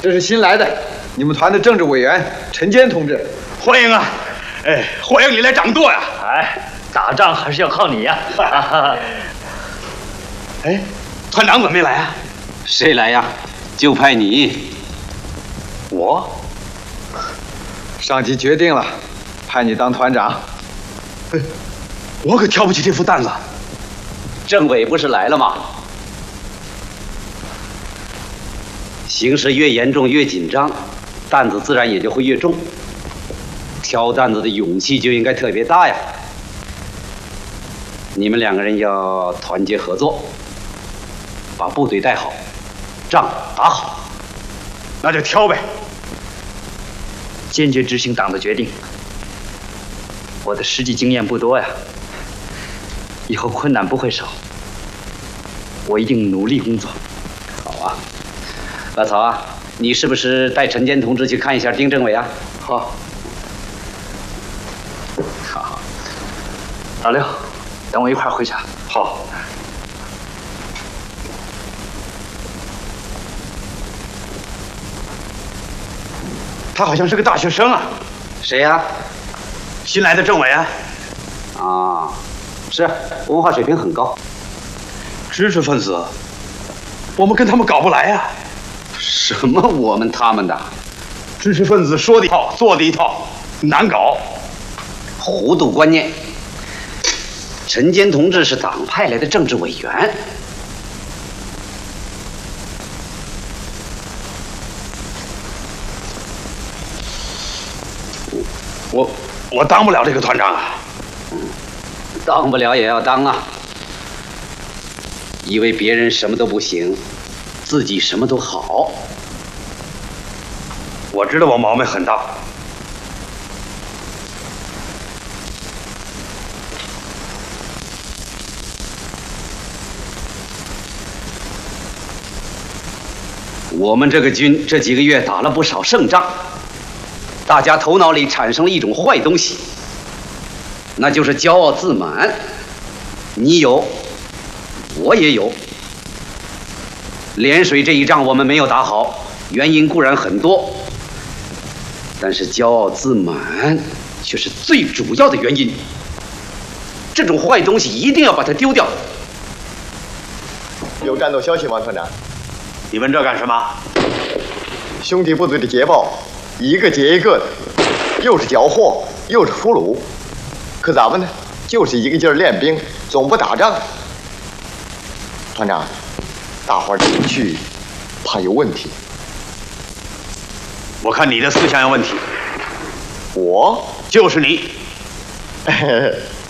这是新来的，你们团的政治委员陈坚同志， 欢迎啊！哎，欢迎你来掌舵呀！ 哎，打仗还是要靠你呀！ 哎，团长怎么没来啊？ 谁来呀？就派你。 我？ 上级决定了，派你当团长。 我可挑不起这副担子。 政委不是来了吗？形势越严重越紧张，担子自然也就会越重。挑担子的勇气就应该特别大呀！你们两个人要团结合作，把部队带好，仗打好。 那就挑呗。 坚决执行党的决定。我的实际经验不多呀，以后困难不会少。我一定努力工作。 好啊，老曹啊，你是不是带陈坚同志去看一下丁政委啊？ 好。好。老六，等我一块儿回去。 好。他好像是个大学生啊。 谁呀？ 新来的政委啊。 啊，是，文化水平很高。 知识分子，我们跟他们搞不来呀。 什么我们他们的？ 知识分子说的一套，做的一套，难搞。 糊涂观念。陈坚同志是党派来的政治委员。 我当不了这个团长啊。 当不了也要当啊。以为别人什么都不行，自己什么都好。 我知道我毛病很大。 我们这个军这几个月打了不少胜仗，大家头脑里产生了一种坏东西，那就是骄傲自满。你有，我也有。涟水这一仗我们没有打好，原因固然很多，但是骄傲自满却是最主要的原因。这种坏东西一定要把它丢掉。 有战斗消息，王团长。 你问这干什么？ 兄弟部队的捷报，一个接一个的，又是缴获，又是俘虏。可咱们呢，就是一个劲儿练兵，总不打仗。团长，大伙儿进去，怕有问题。 我看你的思想有问题。 我就是你。